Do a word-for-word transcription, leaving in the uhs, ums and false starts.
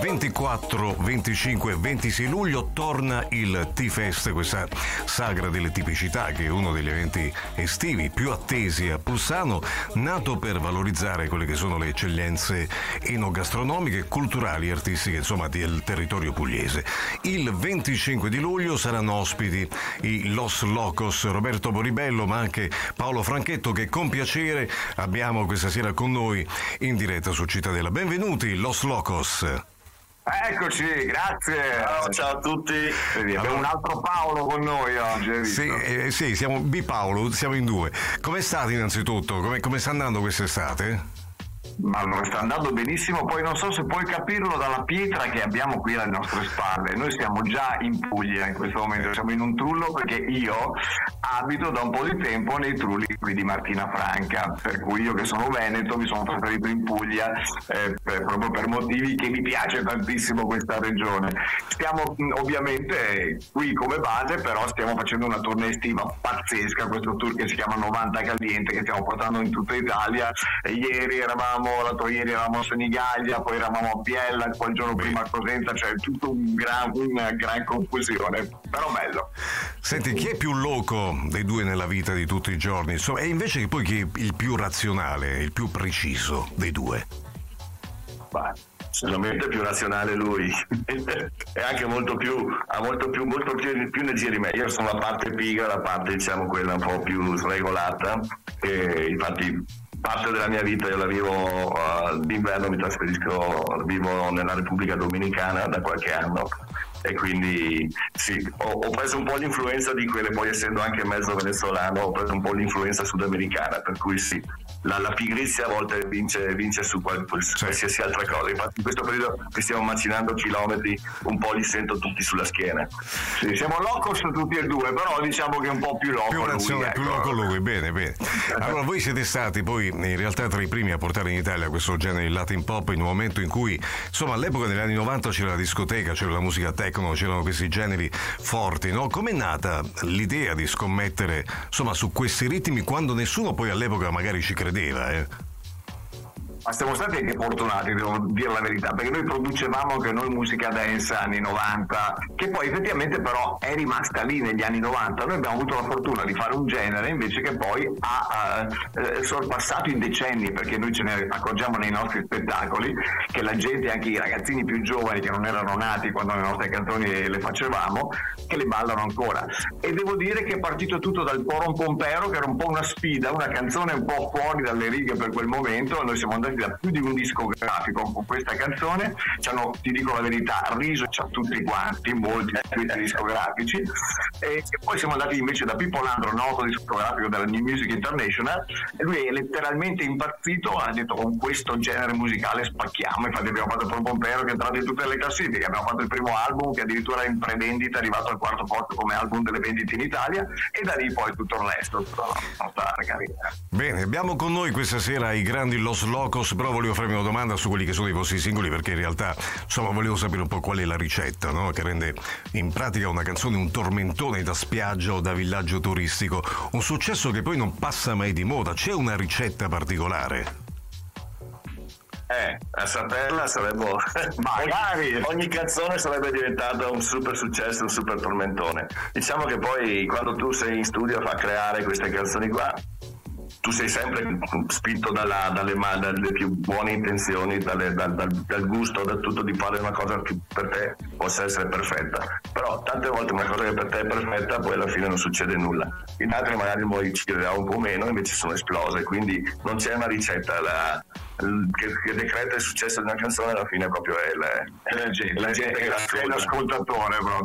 ventiquattro, venticinque e ventisei luglio torna il T-Fest, questa sagra delle tipicità che è uno degli eventi estivi più attesi a Pulsano, nato per valorizzare quelle che sono le eccellenze enogastronomiche, culturali e artistiche, insomma, del territorio pugliese. Il venticinque di luglio saranno ospiti i Los Locos, Roberto Boribello, ma anche Paolo Franchetto, che con piacere abbiamo questa sera con noi in diretta su Cittadella. Benvenuti Los Locos. Eccoci, grazie. Ciao, ciao a tutti. Vedi, abbiamo un altro Paolo con noi oggi. Sì, eh, sì, siamo B Paolo, siamo in due. Come state innanzitutto? Come, come sta andando quest'estate? Ma non sta andando benissimo, poi non so se puoi capirlo dalla pietra che abbiamo qui alle nostre spalle. Noi siamo già in Puglia in questo momento, siamo in un trullo perché io abito da un po' di tempo nei trulli qui di Martina Franca, per cui io che sono veneto mi sono trasferito in Puglia eh, per, proprio per motivi che mi piace tantissimo questa regione. Stiamo ovviamente qui come base, però stiamo facendo una tournée estiva pazzesca, questo tour che si chiama novanta Caliente, che stiamo portando in tutta Italia. E ieri eravamo l'altro ieri eravamo a Senigallia, poi eravamo a Biella, poi il giorno prima a Cosenza, cioè tutto un gran, una gran confusione, però bello. Senti, chi è più loco dei due nella vita di tutti i giorni? Insomma, e invece poi chi è il più razionale, il più preciso dei due? Beh, sicuramente più razionale lui è anche molto più ha molto più molto più, più energia di me. Io sono la parte pigra, la parte diciamo quella un po' più sregolata, e infatti parte della mia vita io la vivo uh, d'inverno, mi trasferisco, vivo nella Repubblica Dominicana da qualche anno, e quindi sì, ho, ho preso un po' l'influenza di quelle, poi essendo anche mezzo venezuelano ho preso un po' l'influenza sudamericana, per cui sì, la, la pigrizia a volte vince, vince su qual, qualsiasi altra cosa. Infatti in questo periodo che stiamo macinando chilometri un po' li sento tutti sulla schiena. Sì, siamo locos tutti e due, però diciamo che è un po' più loco più lui, ecco. Più loco lui, bene, bene. Allora voi siete stati poi in realtà tra i primi a portare in Italia questo genere di Latin Pop in un momento in cui, insomma, all'epoca negli anni novanta c'era la discoteca, c'era la musica techno, c'erano questi generi forti, no? Com'è nata l'idea di scommettere, insomma, su questi ritmi quando nessuno poi all'epoca magari ci credeva, eh? Ma siamo stati anche fortunati, devo dire la verità, perché noi producevamo anche noi musica dance anni novanta, che poi effettivamente però è rimasta lì negli anni novanta. Noi abbiamo avuto la fortuna di fare un genere invece che poi ha eh, sorpassato in decenni, perché noi ce ne accorgiamo nei nostri spettacoli che la gente, anche i ragazzini più giovani che non erano nati quando le nostre canzoni le facevamo, che le ballano ancora. E devo dire che è partito tutto dal Poron Pompero, che era un po' una sfida, una canzone un po' fuori dalle righe per quel momento. Noi siamo andati da più di un discografico con questa canzone, ci hanno, ti dico la verità, riso c'ha tutti quanti, molti discografici, e, e poi siamo andati invece da Pippo Landro, noto discografico della New Music International, e lui è letteralmente impazzito, ha detto con questo genere musicale spacchiamo. Infatti abbiamo fatto il Pompero che è entrato in tutte le classifiche, abbiamo fatto il primo album che addirittura in prevendita è arrivato al quarto posto come album delle vendite in Italia, e da lì poi tutto il resto, tutta la nostra carriera. Bene, abbiamo con noi questa sera i grandi Los Locos, però volevo farvi una domanda su quelli che sono i vostri singoli, perché in realtà, insomma, volevo sapere un po' qual è la ricetta, no? Che rende in pratica una canzone un tormentone da spiaggia o da villaggio turistico, un successo che poi non passa mai di moda. C'è una ricetta particolare? Eh, a saperla sarebbe magari ogni, ogni canzone sarebbe diventata un super successo, un super tormentone. Diciamo che poi quando tu sei in studio a far creare queste canzoni qua, tu sei sempre spinto dalla, dalle, dalle più buone intenzioni, dalle, dal, dal, dal gusto, da tutto, di fare una cosa che per te possa essere perfetta. Però tante volte una cosa che per te è perfetta poi alla fine non succede nulla. In altre magari poi ci crediamo un po' meno, invece sono esplose, quindi non c'è una ricetta. La, che, che decreta il successo di una canzone alla fine proprio è la, è la gente, la gente che è l'ascoltatore proprio.